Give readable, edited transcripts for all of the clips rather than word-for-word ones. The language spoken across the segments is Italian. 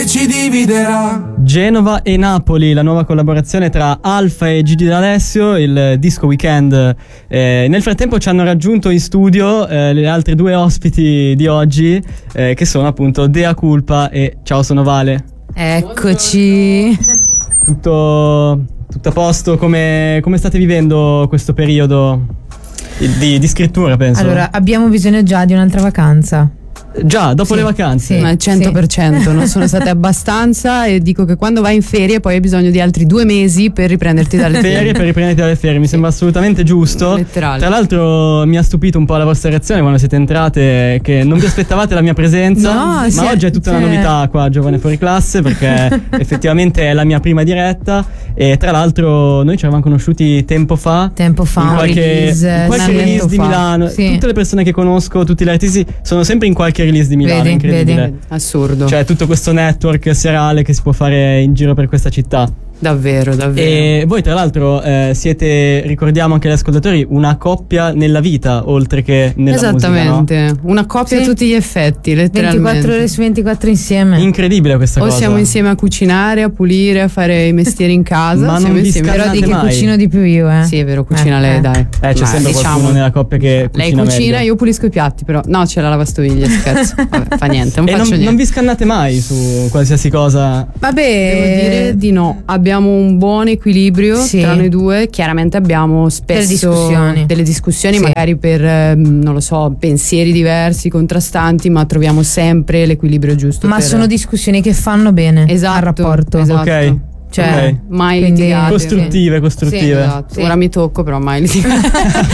ci dividerà. Genova e Napoli, la nuova collaborazione tra Alfa e Gigi D'Alessio, il disco Weekend. Nel frattempo ci hanno raggiunto in studio le altre due ospiti di oggi, che sono appunto Dea Culpa e Ciao sono Vale. Eccoci. Tutto a posto? Come state vivendo questo periodo di scrittura, penso? Allora, abbiamo bisogno già di un'altra vacanza. Già, dopo le vacanze? Sì, ma 100%, non sono state abbastanza, e dico che quando vai in ferie poi hai bisogno di altri 2 mesi per riprenderti dalle ferie. Per riprenderti dalle ferie, mi sembra assolutamente giusto. Letterale. Tra l'altro mi ha stupito un po' la vostra reazione quando siete entrate, che non vi aspettavate la mia presenza, No, ma sì, oggi è tutta una novità qua a Giovane Fuori Classe, perché effettivamente è la mia prima diretta, e tra l'altro noi ci eravamo conosciuti tempo fa In qualche release di fa. Milano. Sì. Tutte le persone che conosco, tutti gli artisti sono sempre in qualche release di Milano. Vedi, incredibile. vedi. Assurdo. Cioè tutto questo network serale che si può fare in giro per questa città. Davvero. E voi tra l'altro siete, ricordiamo anche agli ascoltatori, una coppia nella vita oltre che nella Esattamente, musica, no? una coppia Sì. a tutti gli effetti, letteralmente. 24 ore su 24 insieme. Incredibile questa O cosa. siamo insieme a cucinare, a pulire, a fare i mestieri in casa. Ma non siamo vi insieme. Però di che mai. cucino di più io, Sì, è vero, cucina lei, dai. C'è sempre qualcuno nella coppia che Lei cucina cucina, meglio. io pulisco i piatti, però no, c'è la lavastoviglie, scherzo. Vabbè, fa niente, non E faccio non niente. vi scannate mai su qualsiasi cosa? Vabbè, Devo dire di no, abbiamo un buon equilibrio Sì. tra noi due. Chiaramente abbiamo spesso delle discussioni Sì. magari per non lo so, pensieri diversi, contrastanti, ma troviamo sempre l'equilibrio giusto. ma per... sono discussioni che fanno bene Esatto, al rapporto. esatto. Ok. Cioè, Ok. Mai quindi- litigate. Costruttive. Sì, esatto. Sì. Ora mi tocco, però mai litigate.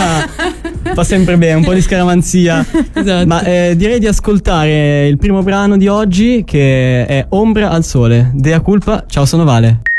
Fa sempre bene, un po' di scaramanzia. Esatto. Ma direi di ascoltare il primo brano di oggi, che è Ombra al sole. Dea Culpa, Ciao sono Vale.